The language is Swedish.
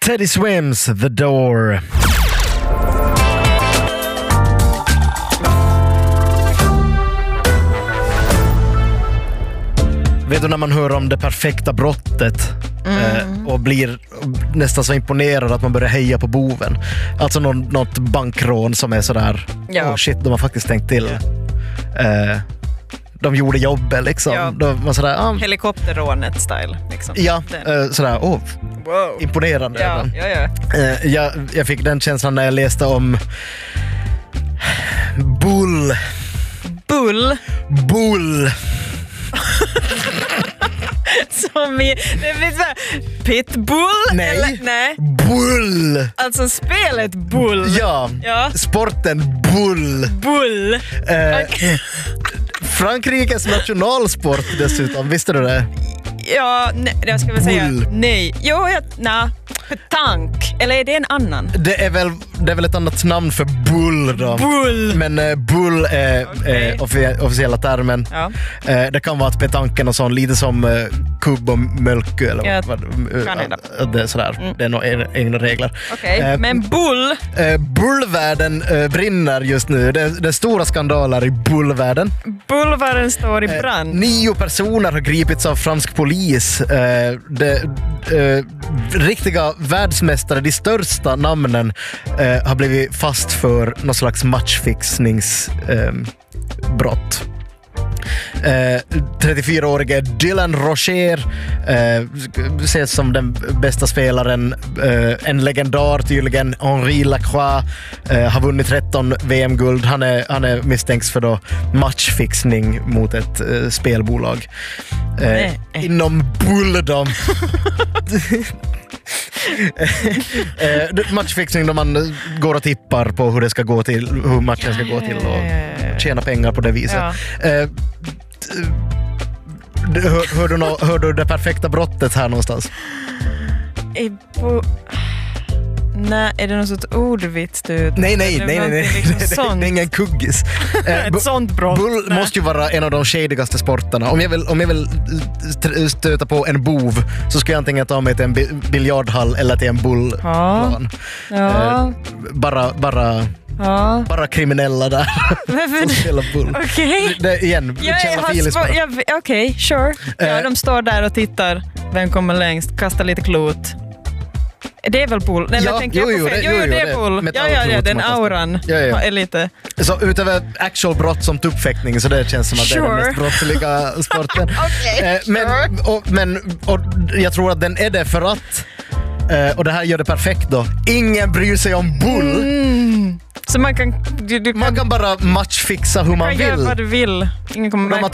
Teddy Swims, The Door. Vet du när man hör om det perfekta brottet och blir nästan så imponerad att man börjar heja på boven. Alltså något bankrån som är sådär, shit, de har faktiskt tänkt till. De gjorde jobbet liksom. Ja. De var sådär, helikopterrånet style liksom. Ja, sådär, wow. Imponerande. Jag fick den känslan när jag läste om Bull. Som i, det finns så här, Pitbull? Nej. Eller? Nej. Bull. Alltså spelet Bull. Ja. Sporten Bull. Okay. Frankrikes nationalsport dessutom, visste du det? Ja, jag ska väl säga nej. Petanque. Eller är det en annan? Det är väl ett annat namn för bull då. Bull. Men bull är officiella termen. Ja. Det kan vara att petanken och sånt, lite som kubb och mölkö eller vad det är sådär. Det är några egna regler. Okej, men bull? Bullvärlden brinner just nu. Det är stora skandaler i bullvärlden. Bullvärlden står i brand. 9 personer har gripits av fransk polis. Riktiga världsmästare, de största namnen, har blivit fast för någon slags matchfixningsbrott. 34-årige Dylan Rocher ses som den bästa spelaren. En legendar tydligen, Henri Lacroix, har vunnit 13 VM-guld. Han är misstänks för då matchfixning mot ett spelbolag. Inom bulldom. Matchfixning då man går och tippar på hur det ska gå till, hur matchen ska gå till och tjäna pengar på det viset. Hör du det perfekta brottet här någonstans? Nej, är det något sånt ordvits du? Nej. Liksom det är ingen kuggis. Ett sånt brott. Bull måste ju vara en av de shadigaste sporterna. Om jag vill stöta på en bov så ska jag antingen ta mig till en biljardhall eller till en bullplan. Bara kriminella där som spelar bull. Okej. Okej, sure. De står där och tittar. Vem kommer längst? Kastar lite klot. Det är väl bull? Nej, det är bull. Den auran är lite... Så utöver actual brott som tuppfäktning, så det känns som att det är den mest brottsliga sporten. Men jag tror att den är det för att, och det här gör det perfekt då, ingen bryr sig om bull. Så man kan bara matchfixa hur man vill. Göra vad du vill. Ingen kommer